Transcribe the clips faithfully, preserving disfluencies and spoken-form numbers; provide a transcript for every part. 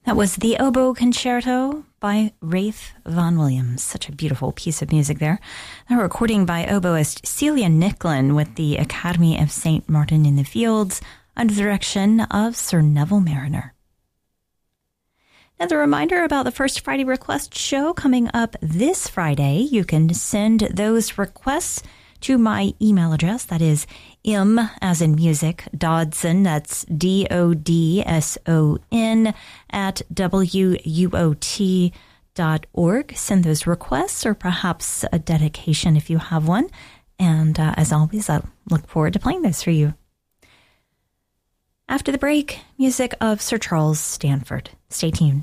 That was the Oboe Concerto by Rafe Vaughan Williams. Such a beautiful piece of music there. A recording by oboist Celia Nicklin with the Academy of Saint Martin in the Fields under the direction of Sir Neville Mariner. Another reminder about the First Friday Request show coming up this Friday. You can send those requests to my email address. That is M as in music, Dodson, that's D O D S O N, at W U O T dot org. Send those requests or perhaps a dedication if you have one. And uh, as always, I look forward to playing those for you. After the break, music of Sir Charles Stanford. Stay tuned.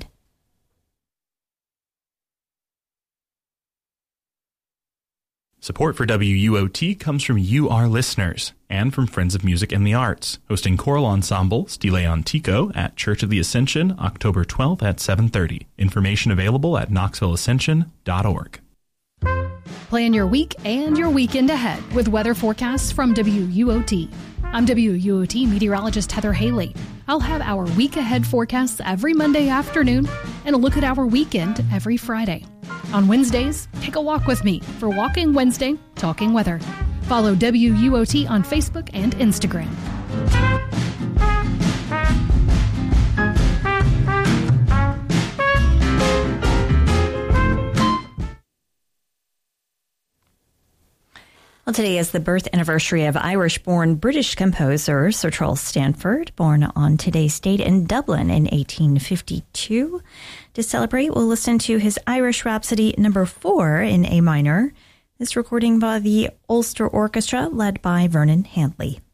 Support for W U O T comes from you, our listeners, and from Friends of Music and the Arts, hosting choral ensemble Stile Antico at Church of the Ascension, October twelfth at seven thirty. Information available at knoxville ascension dot org. Plan your week and your weekend ahead with weather forecasts from W U O T. I'm W U O T meteorologist Heather Haley. I'll have our week ahead forecasts every Monday afternoon and a look at our weekend every Friday. On Wednesdays, take a walk with me for Walking Wednesday, Talking Weather. Follow W U O T on Facebook and Instagram. Well, today is the birth anniversary of Irish-born British composer Sir Charles Stanford, born on today's date in Dublin in eighteen fifty-two. To celebrate, we'll listen to his Irish Rhapsody number four in A minor. This recording by the Ulster Orchestra, led by Vernon Handley.